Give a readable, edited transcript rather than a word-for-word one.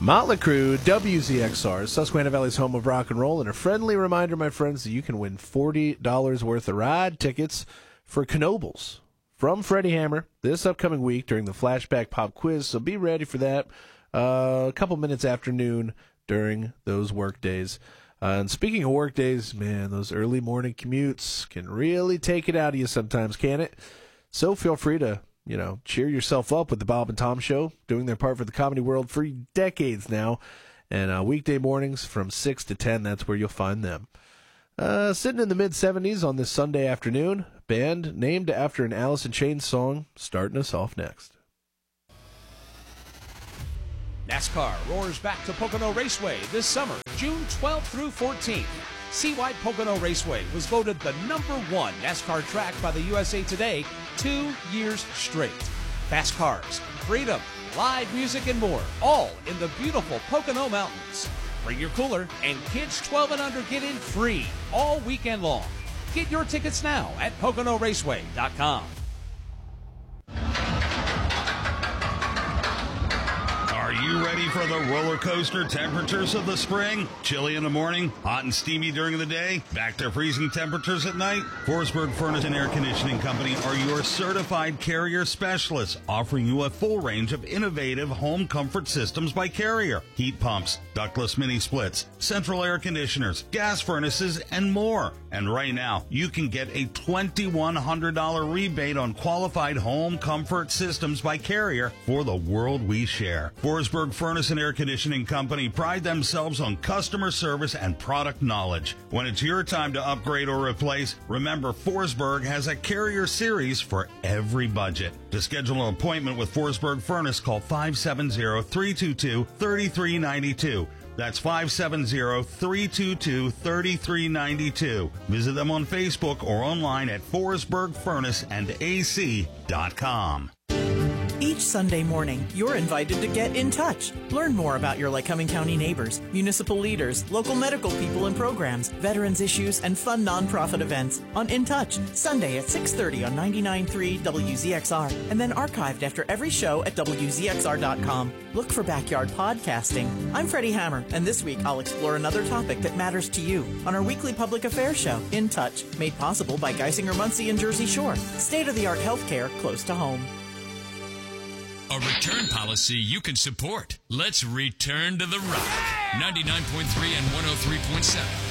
Motley Crue, WZXR, Susquehanna Valley's home of rock and roll, and a friendly reminder, my friends, that you can win $40 worth of ride tickets for Knoebels from Freddie Hammer this upcoming week during the Flashback Pop Quiz, so be ready for that a couple minutes after noon during those work days. And speaking of work days, man, those early morning commutes can really take it out of you sometimes, can't it? So feel free to cheer yourself up with the Bob and Tom Show, doing their part for the comedy world for decades now. And weekday mornings from 6 to 10, that's where you'll find them. Sitting in the mid-70s on this Sunday afternoon, band named after an Alice in Chains song, starting us off next. NASCAR roars back to Pocono Raceway this summer, June 12th through 14th. Seawide Pocono Raceway was voted the #1 NASCAR track by the USA Today 2 years straight. Fast cars, freedom, live music, and more, all in the beautiful Pocono Mountains. Bring your cooler, and kids 12 and under get in free all weekend long. Get your tickets now at PoconoRaceway.com. Are you ready for the roller coaster temperatures of the spring? Chilly in the morning, hot and steamy during the day, back to freezing temperatures at night? Forsberg Furnace and Air Conditioning Company are your certified Carrier specialists, offering you a full range of innovative home comfort systems by Carrier. Heat pumps, ductless mini splits, central air conditioners, gas furnaces, and more. And right now, you can get a $2,100 rebate on qualified home comfort systems by Carrier for the world we share. Forsberg Furnace and Air Conditioning Company pride themselves on customer service and product knowledge. When it's your time to upgrade or replace, remember Forsberg has a Carrier series for every budget. To schedule an appointment with Forsberg Furnace, call 570-322-3392. That's 570-322-3392. Visit them on Facebook or online at forsbergfurnaceandac.com. Each Sunday morning, you're invited to get in touch. Learn more about your Lycoming County neighbors, municipal leaders, local medical people and programs, veterans issues, and fun nonprofit events on In Touch, Sunday at 6:30 on 99.3 WZXR, and then archived after every show at WZXR.com. Look for Backyard Podcasting. I'm Freddie Hammer, and this week I'll explore another topic that matters to you on our weekly public affairs show, In Touch, made possible by Geisinger Muncie and Jersey Shore. State-of-the-art healthcare close to home. A return policy you can support. Let's return to the rock. 99.3 and 103.7